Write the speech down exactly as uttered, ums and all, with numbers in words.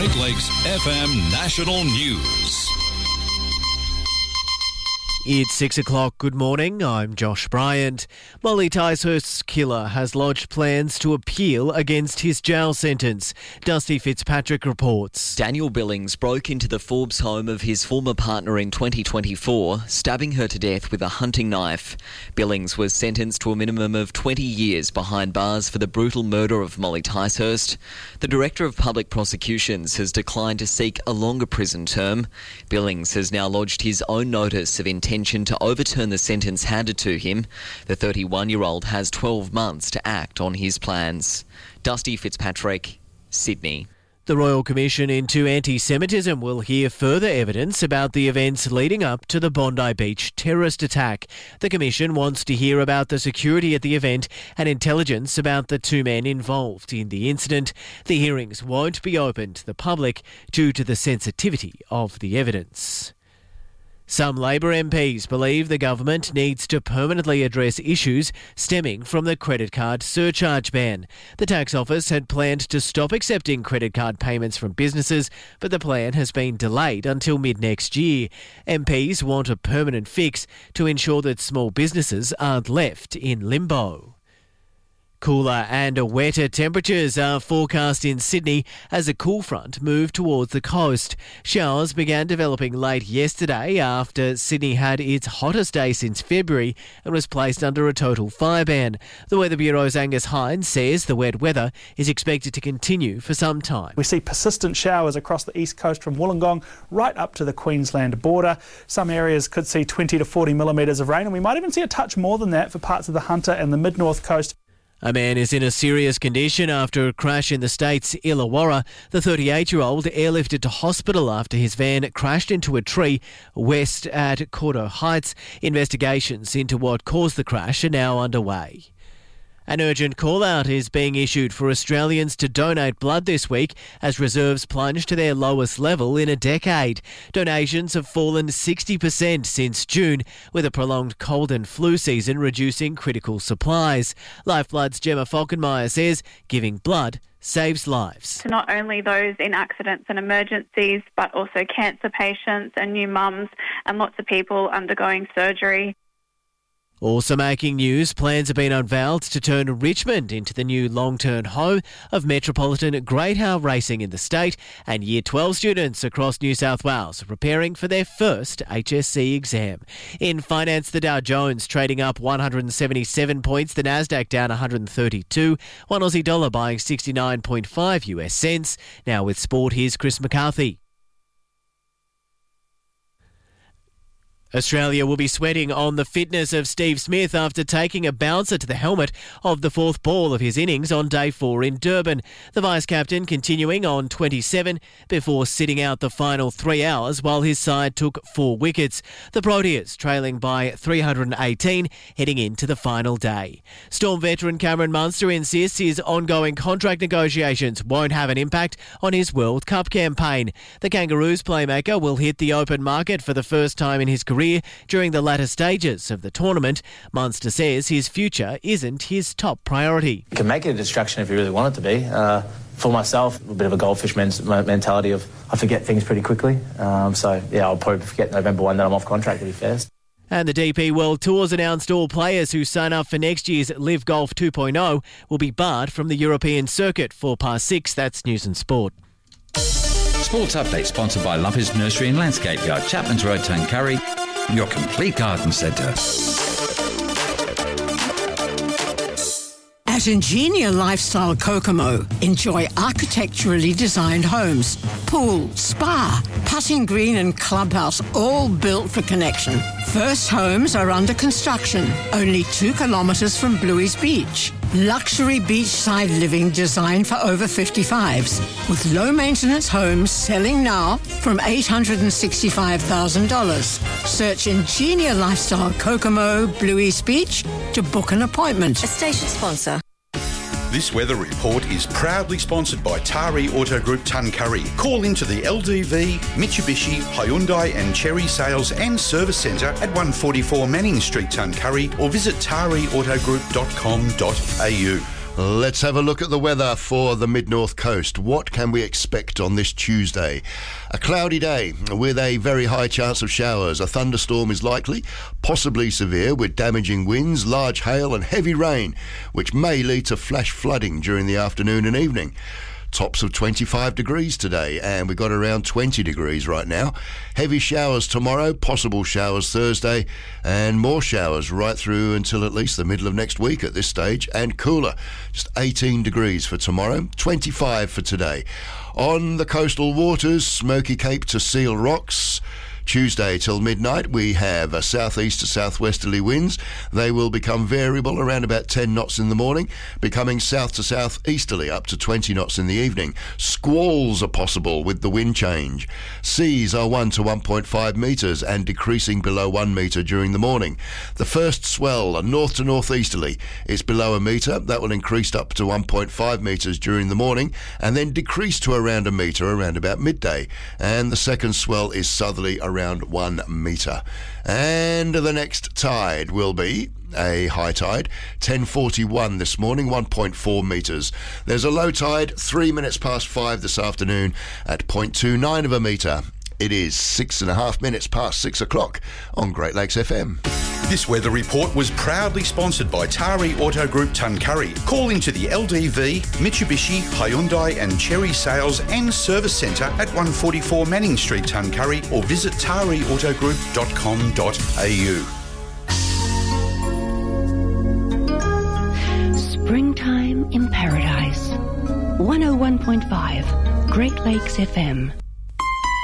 Great Lakes F M National News. It's six o'clock. Good morning. I'm Josh Bryant. Molly Ticehurst's killer has lodged plans to appeal against his jail sentence. Dusty Fitzpatrick reports. Daniel Billings broke into the Forbes home of his former partner in twenty twenty-four, stabbing her to death with a hunting knife. Billings was sentenced to a minimum of twenty years behind bars for the brutal murder of Molly Ticehurst. The Director of Public Prosecutions has declined to seek a longer prison term. Billings has now lodged his own notice of intention to overturn the sentence handed to him. The thirty-one-year-old has twelve months to act on his plans. Dusty Fitzpatrick, Sydney. The Royal Commission into Anti-Semitism will hear further evidence about the events leading up to the Bondi Beach terrorist attack. The Commission wants to hear about the security at the event and intelligence about the two men involved in the incident. The hearings won't be open to the public due to the sensitivity of the evidence. Some Labor M Ps believe the government needs to permanently address issues stemming from the credit card surcharge ban. The tax office had planned to stop accepting credit card payments from businesses, but the plan has been delayed until mid-next year. M Ps want a permanent fix to ensure that small businesses aren't left in limbo. Cooler and wetter temperatures are forecast in Sydney as a cool front moved towards the coast. Showers began developing late yesterday after Sydney had its hottest day since February and was placed under a total fire ban. The Weather Bureau's Angus Hines says the wet weather is expected to continue for some time. We see persistent showers across the east coast from Wollongong right up to the Queensland border. Some areas could see twenty to forty millimetres of rain, and we might even see a touch more than that for parts of the Hunter and the mid-north coast. A man is in a serious condition after a crash in the state's Illawarra. The thirty-eight-year-old airlifted to hospital after his van crashed into a tree west at Cordo Heights. Investigations into what caused the crash are now underway. An urgent call-out is being issued for Australians to donate blood this week as reserves plunge to their lowest level in a decade. Donations have fallen sixty percent since June, with a prolonged cold and flu season reducing critical supplies. Lifeblood's Gemma Falkenmeyer says giving blood saves lives. To not only those in accidents and emergencies, but also cancer patients and new mums and lots of people undergoing surgery. Also making news, plans have been unveiled to turn Richmond into the new long-term home of Metropolitan Greyhound racing in the state, and Year twelve students across New South Wales are preparing for their first H S C exam. In finance, the Dow Jones trading up one hundred seventy-seven points, the Nasdaq down one hundred thirty-two, one Aussie dollar buying sixty-nine point five US cents. Now with sport, here's Chris McCarthy. Australia will be sweating on the fitness of Steve Smith after taking a bouncer to the helmet of the fourth ball of his innings on day four in Durban. The vice-captain continuing on twenty-seven before sitting out the final three hours while his side took four wickets. The Proteas trailing by three hundred eighteen heading into the final day. Storm veteran Cameron Munster insists his ongoing contract negotiations won't have an impact on his World Cup campaign. The Kangaroos playmaker will hit the open market for the first time in his career during the latter stages of the tournament. Munster says his future isn't his top priority. You can make it a distraction if you really want it to be. Uh, for myself, a bit of a goldfish men- mentality of I forget things pretty quickly. Um, so, yeah, I'll probably forget November first that I'm off contract, to be fair. And the D P World Tours announced all players who sign up for next year's Live Golf two point oh will be barred from the European circuit. Four past six, that's News and Sport. Sports Update sponsored by Lumpers Nursery and Landscape Yard, Chapman's Road, Tuncurry, your complete garden centre. At Ingenia Lifestyle Kokomo, enjoy architecturally designed homes, pool, spa, putting green and clubhouse, all built for connection. First homes are under construction, only two kilometres from Bluey's Beach. Luxury beachside living designed for over fifty-fives, with low-maintenance homes selling now from eight hundred sixty-five thousand dollars. Search Ingenia Lifestyle Kokomo, Bluey's Beach to book an appointment. A station sponsor. This weather report is proudly sponsored by Tari Auto Group Tuncurry. Call into the L D V, Mitsubishi, Hyundai and Chery Sales and Service Centre at one forty-four Manning Street, Tuncurry, or visit tari auto group dot com dot a u. Let's have a look at the weather for the mid-north coast. What can we expect on this Tuesday? A cloudy day with a very high chance of showers. A thunderstorm is likely, possibly severe, with damaging winds, large hail and heavy rain, which may lead to flash flooding during the afternoon and evening. Tops of twenty-five degrees today, and we've got around twenty degrees right now. Heavy showers tomorrow, possible showers Thursday, and more showers right through until at least the middle of next week at this stage, and cooler. Just eighteen degrees for tomorrow, twenty-five for today. On the coastal waters, Smoky Cape to Seal Rocks. Tuesday till midnight, we have a southeast to southwesterly winds. They will become variable around about ten knots in the morning, becoming south to southeasterly up to twenty knots in the evening. Squalls are possible with the wind change. Seas are one to one point five metres and decreasing below one metre during the morning. The first swell, a north to northeasterly, is below a metre. That will increase up to one point five metres during the morning and then decrease to around a metre around about midday. And the second swell is southerly around around one metre. And the next tide will be a high tide, ten forty-one this morning, one point four metres. There's a low tide, three minutes past five this afternoon at zero point two nine of a metre. It is six and a half minutes past six o'clock on Great Lakes F M. This weather report was proudly sponsored by Tari Auto Group Tuncurry. Call into the L D V, Mitsubishi, Hyundai and Cherry Sales and Service Centre at one forty-four Manning Street, Tuncurry, or visit tari auto group dot com dot a u. Springtime in Paradise. one oh one point five Great Lakes F M.